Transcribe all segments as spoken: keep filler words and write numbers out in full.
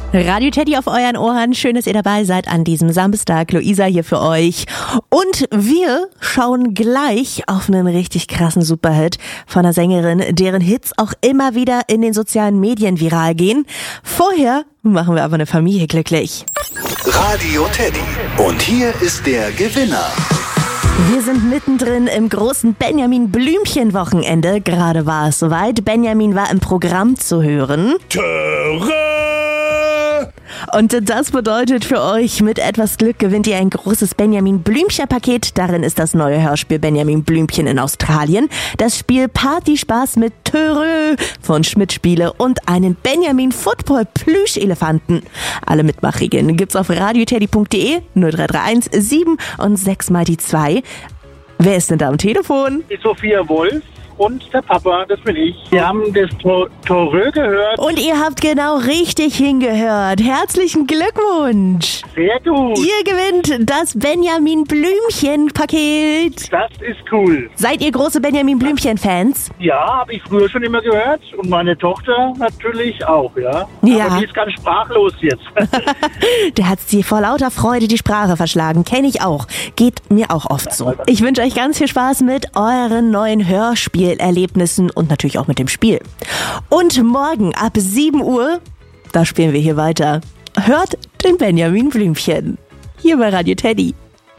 Radio Teddy auf euren Ohren. Schön, dass ihr dabei seid an diesem Samstag. Luisa hier für euch. Und wir schauen gleich auf einen richtig krassen Superhit von einer Sängerin, deren Hits auch immer wieder in den sozialen Medien viral gehen. Vorher machen wir aber eine Familie glücklich. Radio Teddy. Und hier ist der Gewinner. Wir sind mittendrin im großen Benjamin-Blümchen-Wochenende. Gerade war es soweit. Benjamin war im Programm zu hören. Töre! Und das bedeutet für euch, mit etwas Glück gewinnt ihr ein großes Benjamin-Blümchen-Paket. Darin ist das neue Hörspiel Benjamin Blümchen in Australien, das Spiel Partyspaß mit Töre von Schmidt Spiele und einen Benjamin-Football-Plüschelefanten. Alle Mitmachregeln gibt's auf radioteddy punkt de, null drei drei eins sieben und sechs mal die zwei. Wer ist denn da am Telefon? Die Sophia Wolf und der Papa, das bin ich. Wir haben das Töre gehört. Und ihr habt genau richtig hingehört. Herzlichen Glückwunsch. Sehr gut. Ihr gewinnt das Benjamin Blümchen-Paket. Das ist cool. Seid ihr große Benjamin Blümchen-Fans? Ja, habe ich früher schon immer gehört. Und meine Tochter natürlich auch, ja. Ja. Aber die ist ganz sprachlos jetzt. Der hat sie vor lauter Freude die Sprache verschlagen. Kenne ich auch. Geht mir auch oft so. Ich wünsche euch ganz viel Spaß mit euren neuen Hörspielerlebnissen und natürlich auch mit dem Spiel. Und morgen ab sieben Uhr, da spielen wir hier weiter. Hört den Benjamin Blümchen. Hier bei Radio Teddy.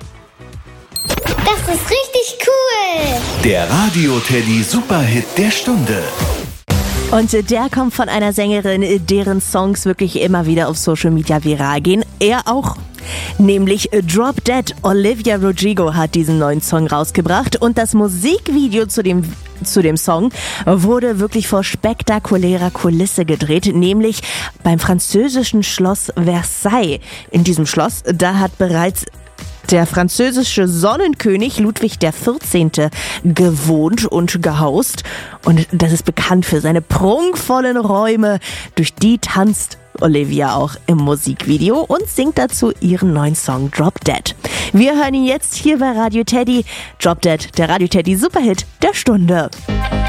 Das ist richtig cool. Der Radio Teddy Superhit der Stunde. Und der kommt von einer Sängerin, deren Songs wirklich immer wieder auf Social Media viral gehen. Er auch. Nämlich Drop Dead. Olivia Rodrigo hat diesen neuen Song rausgebracht und das Musikvideo zu dem, zu dem Song wurde wirklich vor spektakulärer Kulisse gedreht, nämlich beim französischen Schloss Versailles. In diesem Schloss, da hat bereits der französische Sonnenkönig Ludwig der vierzehnte gewohnt und gehaust. Und das ist bekannt für seine prunkvollen Räume. Durch die tanzt Olivia auch im Musikvideo und singt dazu ihren neuen Song Drop Dead. Wir hören ihn jetzt hier bei Radio Teddy. Drop Dead, der Radio Teddy Superhit der Stunde.